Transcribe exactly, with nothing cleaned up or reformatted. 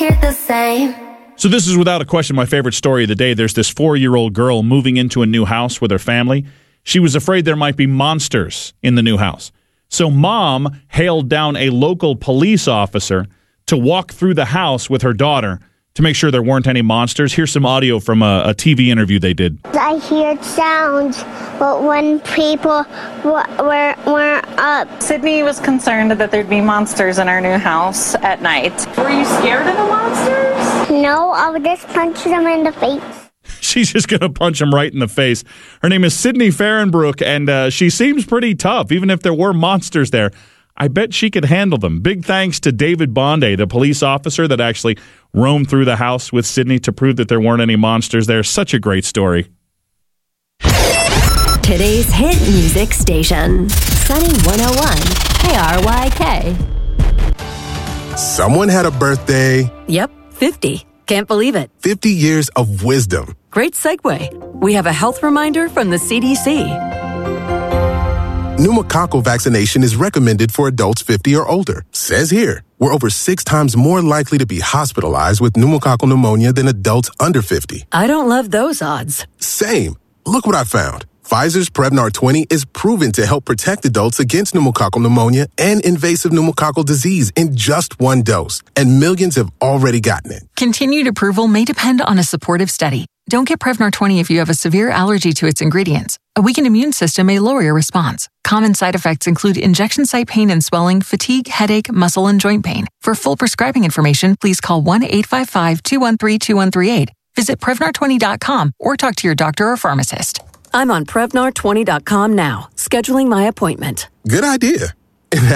hear the same. So this is without a question my favorite story of the day. There's this four-year-old girl moving into a new house with her family. She was afraid there might be monsters in the new house. So mom hailed down a local police officer to walk through the house with her daughter to make sure there weren't any monsters. Here's some audio from a, a T V interview they did. I heard sounds, but when people w- were, weren't up. Sydney was concerned that there'd be monsters in our new house at night. Were you scared of the monsters? No, I would just punch them in the face. She's just going to punch him right in the face. Her name is Sydney Fahrenbrook, and uh, she seems pretty tough, even if there were monsters there. I bet she could handle them. Big thanks to David Bonde, the police officer that actually roamed through the house with Sydney to prove that there weren't any monsters there. Such a great story. Today's hit music station, Sunny one oh one, K R Y K. Someone had a birthday. Yep, fifty. Can't believe it. fifty years of wisdom. Great segue. We have a health reminder from the C D C. Pneumococcal vaccination is recommended for adults fifty or older. Says here, we're over six times more likely to be hospitalized with pneumococcal pneumonia than adults under fifty. I don't love those odds. Same. Look what I found. Pfizer's Prevnar twenty is proven to help protect adults against pneumococcal pneumonia and invasive pneumococcal disease in just one dose, and millions have already gotten it. Continued approval may depend on a supportive study. Don't get Prevnar twenty if you have a severe allergy to its ingredients. A weakened immune system may lower your response. Common side effects include injection site pain and swelling, fatigue, headache, muscle, and joint pain. For full prescribing information, please call one eight five five, two one three, two one three eight. Visit Prevnar twenty dot com or talk to your doctor or pharmacist. I'm on Prevnar twenty dot com now, scheduling my appointment. Good idea.